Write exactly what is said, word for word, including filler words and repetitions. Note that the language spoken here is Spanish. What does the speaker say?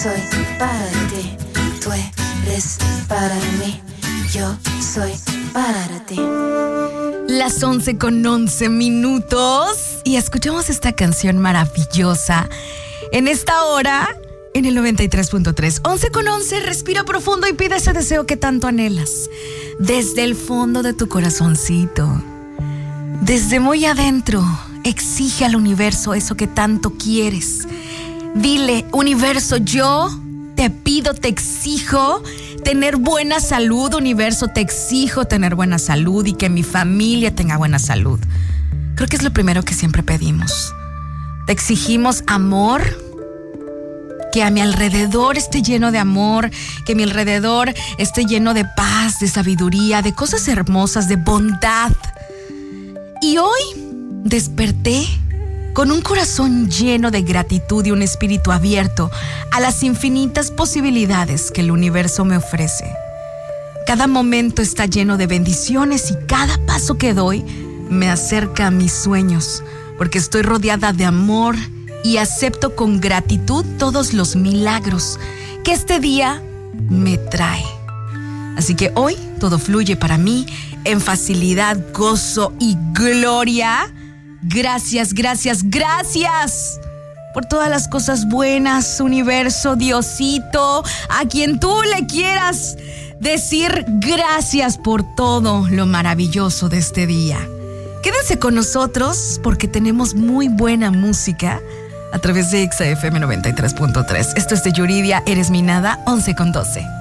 soy para ti, tú eres para mí, yo soy para ti. Las once con once minutos y escuchamos esta canción maravillosa en esta hora en el noventa y tres punto tres. once con once, respira profundo y pide ese deseo que tanto anhelas. Desde el fondo de tu corazoncito, desde muy adentro, exige al universo eso que tanto quieres. Dile, universo, yo te pido, te exijo tener buena salud, universo, te exijo tener buena salud y que mi familia tenga buena salud. Creo que es lo primero que siempre pedimos. Te exigimos amor, que a mi alrededor esté lleno de amor, que a mi alrededor esté lleno de paz, de sabiduría, de cosas hermosas, de bondad. Y hoy desperté con un corazón lleno de gratitud y un espíritu abierto a las infinitas posibilidades que el universo me ofrece. Cada momento está lleno de bendiciones y cada paso que doy me acerca a mis sueños, porque estoy rodeada de amor y acepto con gratitud todos los milagros que este día me trae. Así que hoy todo fluye para mí en facilidad, gozo y gloria. Gracias, gracias, gracias por todas las cosas buenas, universo, Diosito, a quien tú le quieras decir gracias por todo lo maravilloso de este día. Quédense con nosotros porque tenemos muy buena música a través de Exa F M noventa y tres punto tres. Esto es de Yuridia, Eres mi nada, once con doce.